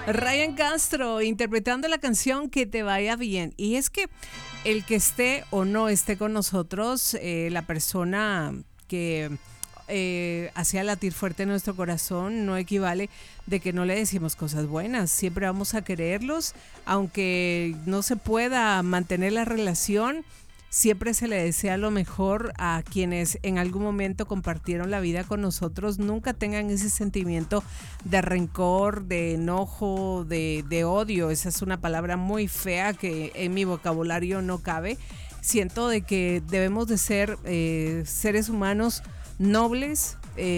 Ryan Castro interpretando la canción Que te vaya bien. Y es que el que esté o no esté con nosotros, la persona que hacía latir fuerte nuestro corazón, no equivale de que no le decimos cosas buenas. Siempre vamos a quererlos, aunque no se pueda mantener la relación. Siempre se le desea lo mejor a quienes en algún momento compartieron la vida con nosotros. Nunca tengan ese sentimiento de rencor, de enojo, de odio. Esa es una palabra muy fea que en mi vocabulario no cabe. Siento de que debemos de ser seres humanos nobles,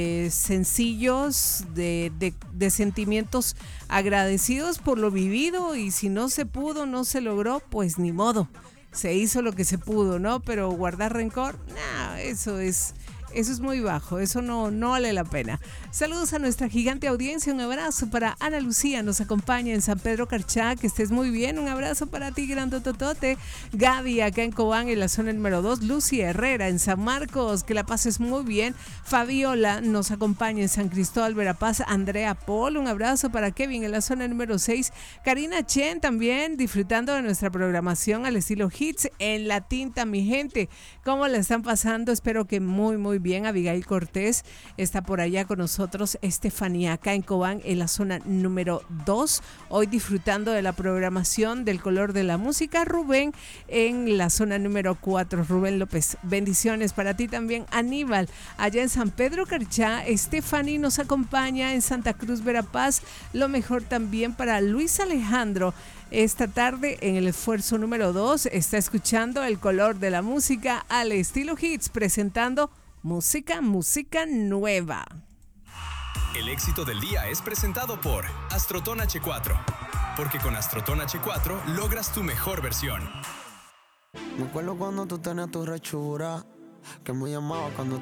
sencillos, de sentimientos agradecidos por lo vivido, y si no se pudo, no se logró, pues ni modo. Se hizo lo que se pudo, ¿no? Pero guardar rencor, no, eso es muy bajo, eso no vale la pena. Saludos a nuestra gigante audiencia, un abrazo para Ana Lucía, nos acompaña en San Pedro Carchá, que estés muy bien, un abrazo para ti, grandototote. Gaby, acá en Cobán, en la zona número 2, Lucy Herrera, en San Marcos, que la pases muy bien. Fabiola nos acompaña en San Cristóbal, Verapaz. Andrea Paul, un abrazo para Kevin, en la zona número 6. Karina Chen también, disfrutando de nuestra programación al estilo hits en la tinta, mi gente. ¿Cómo la están pasando? Espero que muy bien. Abigail Cortés está por allá con nosotros. Estefanía acá en Cobán, en la zona número 2, hoy disfrutando de la programación del color de la música. Rubén en la zona número 4, Rubén López, bendiciones para ti también. Aníbal allá en San Pedro Carchá. Estefany nos acompaña en Santa Cruz, Verapaz. Lo mejor también para Luis Alejandro. Esta tarde en el esfuerzo número 2 está escuchando el color de la música al estilo hits, presentando música nueva. El éxito del día es presentado por Astroton H4, porque con Astroton H4 logras tu mejor versión. Me acuerdo cuando tú tenías tu rechura, que me llamaba cuando